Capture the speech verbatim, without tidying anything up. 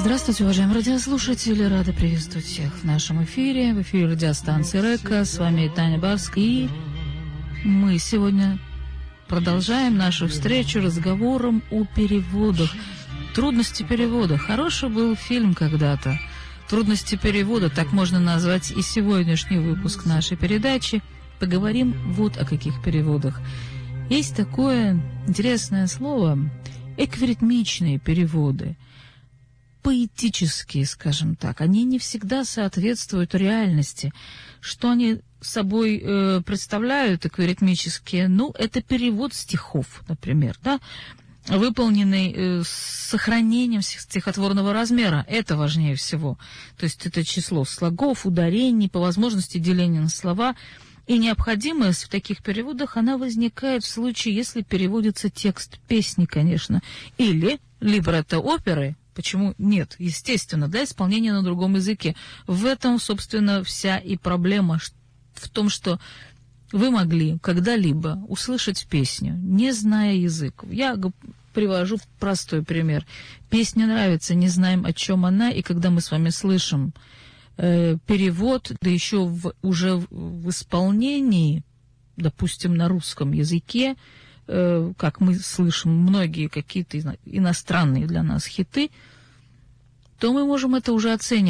Здравствуйте, уважаемые радиослушатели. Рада приветствовать всех в нашем эфире. В эфире радиостанции РЭКО. С вами Таня Барская. И мы сегодня продолжаем нашу встречу разговором о переводах. Трудности перевода. Хороший был фильм когда-то. Трудности перевода, так можно назвать и сегодняшний выпуск нашей передачи. Поговорим вот о каких переводах. Есть такое интересное слово – эквиритмичные переводы. Поэтические, скажем так, они не всегда соответствуют реальности. Что они собой э, представляют, эквиритмические? Ну, это перевод стихов, например, да, выполненный э, с сохранением стихотворного размера. Это важнее всего. То есть это число слогов, ударений, по возможности деления на слова. И необходимость в таких переводах, она возникает в случае, если переводится текст песни, конечно, или либретто оперы. Почему нет? Естественно, для исполнения на другом языке. В этом, собственно, вся и проблема в том, что вы могли когда-либо услышать песню, не зная язык. Я привожу простой пример. Песня нравится, не знаем, о чем она, и когда мы с вами слышим э, перевод, да еще в, уже в, в исполнении, допустим, на русском языке, э, как мы слышим многие какие-то иностранные для нас хиты, то мы можем это уже оценивать.